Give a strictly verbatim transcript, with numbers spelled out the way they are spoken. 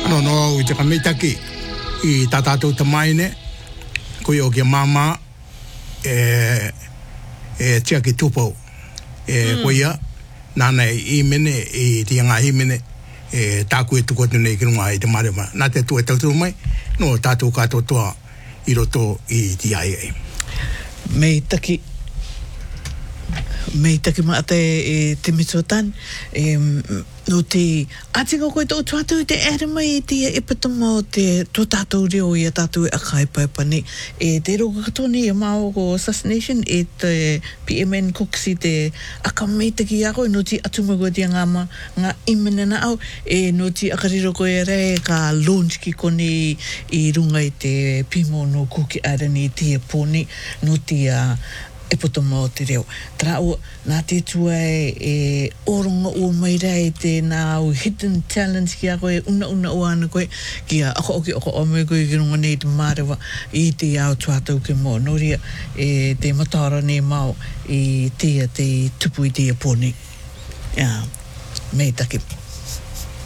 no no i te kamitaki i tātātou tamaine ko i o kia mama e e tia ki tupo e ko ia nana i mene i tia ngā i mene e tāku e tukotu nei ki runga i te marema nā te tu e tautu mai no tātou kātou toa i roto i ti ai ai mei taki mei taki ma te e te mitotan e no te atinga koe tō tuatu i te ere mai i te e patama o te tō tātou reo i a tātou e akai paipani e te roka katoni e mao ko assassination e te P M N Cooks i te aka mei taki ako e no ti atuma koe tia ngā ma ngā imene na au e no ti akariro koe re ka launch ki kone i runga i te pimo no kuki arani i te poni no ti a e potoma o te reo. Tara o, nā te tua e, e oronga o mai rei te nā o hidden talents ki a koe, una una o ana koe, ki a ako oki oko o mai koe ki runga nei te mārewa i te ao tuatau ke mō. Noria e te matara nei mao i te te tupu i te pōni. Yeah, mei take.